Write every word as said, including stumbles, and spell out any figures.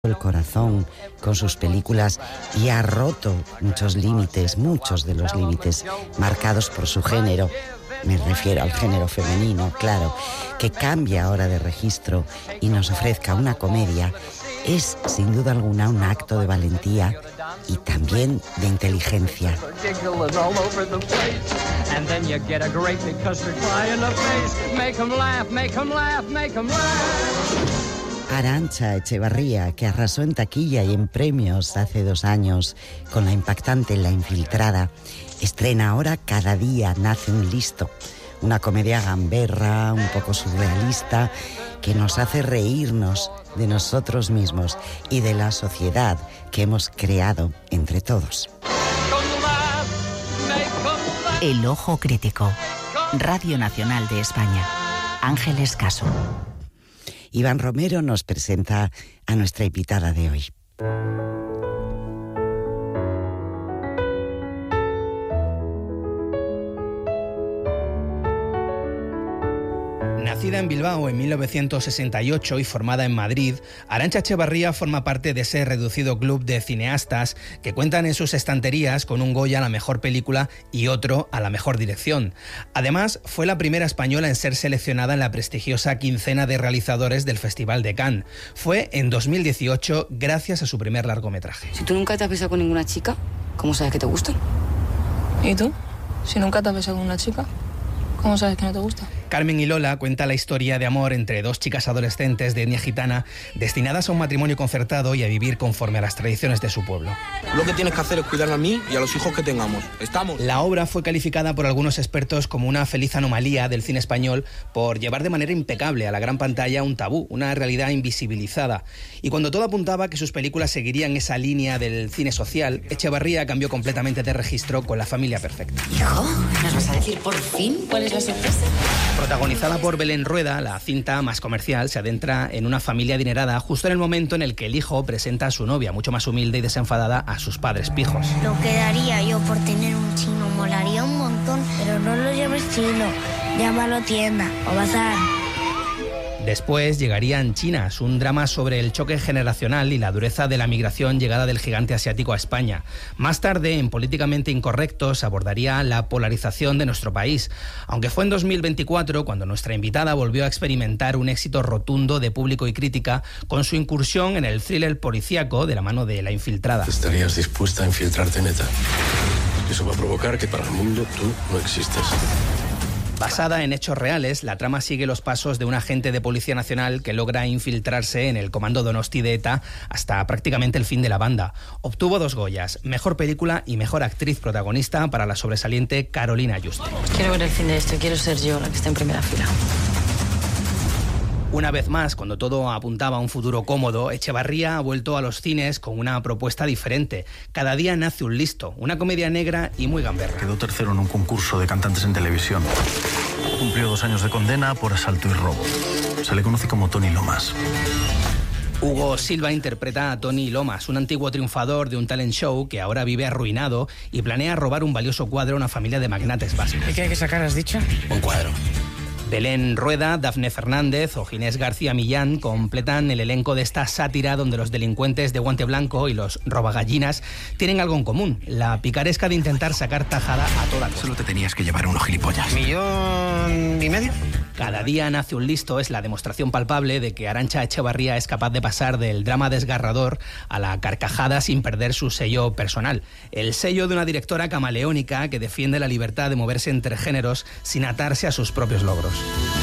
el corazón con sus películas y ha roto muchos límites, muchos de los límites marcados por su género. Me refiero al género femenino, claro, que cambia ahora de registro y nos ofrezca una comedia, es sin duda alguna un acto de valentía y también de inteligencia. Arantxa Echevarría, que arrasó en taquilla y en premios hace dos años con la impactante La Infiltrada, estrena ahora Cada día nace un listo, una comedia gamberra, un poco surrealista, que nos hace reírnos de nosotros mismos y de la sociedad que hemos creado entre todos. El Ojo Crítico, Radio Nacional de España. Ángeles Caso. Iván Romero nos presenta a nuestra invitada de hoy. Nacida en Bilbao en mil novecientos sesenta y ocho y formada en Madrid, Arantxa Echevarría forma parte de ese reducido club de cineastas que cuentan en sus estanterías con un Goya a la mejor película y otro a la mejor dirección. Además, fue la primera española en ser seleccionada en la prestigiosa quincena de realizadores del Festival de Cannes. Fue en dos mil dieciocho gracias a su primer largometraje. Si tú nunca te has besado con ninguna chica, ¿cómo sabes que te gustan? ¿Y tú? Si nunca te has besado con una chica, ¿cómo sabes que no te gusta? Carmen y Lola cuenta la historia de amor entre dos chicas adolescentes de etnia gitana destinadas a un matrimonio concertado y a vivir conforme a las tradiciones de su pueblo. Lo que tienes que hacer es cuidar a mí y a los hijos que tengamos. ¿Estamos? La obra fue calificada por algunos expertos como una feliz anomalía del cine español por llevar de manera impecable a la gran pantalla un tabú, una realidad invisibilizada. Y cuando todo apuntaba que sus películas seguirían esa línea del cine social, Echevarría cambió completamente de registro con La familia perfecta. Hijo, ¿nos vas a decir por fin cuál es la sorpresa? Protagonizada por Belén Rueda, la cinta más comercial se adentra en una familia adinerada justo en el momento en el que el hijo presenta a su novia, mucho más humilde y desenfadada, a sus padres pijos. Lo que daría yo por tener un chino molaría un montón, pero no lo llames chino, llámalo tienda o bazar. Después llegarían Chinas, un drama sobre el choque generacional y la dureza de la migración llegada del gigante asiático a España. Más tarde, en Políticamente Incorrectos, abordaría la polarización de nuestro país, aunque fue en dos mil veinticuatro cuando nuestra invitada volvió a experimentar un éxito rotundo de público y crítica con su incursión en el thriller policíaco de la mano de La Infiltrada. ¿Estarías dispuesta a infiltrarte, neta? Eso va a provocar que para el mundo tú no existes. Basada en hechos reales, la trama sigue los pasos de un agente de Policía Nacional que logra infiltrarse en el comando Donosti de ETA hasta prácticamente el fin de la banda. Obtuvo dos Goyas, Mejor Película y Mejor Actriz Protagonista para la sobresaliente Carolina Juste. Quiero ver el fin de esto, quiero ser yo la que está en primera fila. Una vez más, cuando todo apuntaba a un futuro cómodo, Echevarría ha vuelto a los cines con una propuesta diferente. Cada día nace un listo, una comedia negra y muy gamberra. Quedó tercero en un concurso de cantantes en televisión. Cumplió dos años de condena por asalto y robo. Se le conoce como Tony Lomas. Hugo Silva interpreta a Tony Lomas, un antiguo triunfador de un talent show que ahora vive arruinado y planea robar un valioso cuadro a una familia de magnates vascos. ¿Y qué hay que sacar, has dicho? Un cuadro. Belén Rueda, Dafne Fernández o Ginés García Millán completan el elenco de esta sátira donde los delincuentes de guante blanco y los robagallinas tienen algo en común, la picaresca de intentar sacar tajada a toda costa. Solo te tenías que llevar unos gilipollas. ¿Millón y medio? Cada día nace un listo es la demostración palpable de que Arantxa Echevarría es capaz de pasar del drama desgarrador a la carcajada sin perder su sello personal. El sello de una directora camaleónica que defiende la libertad de moverse entre géneros sin atarse a sus propios logros.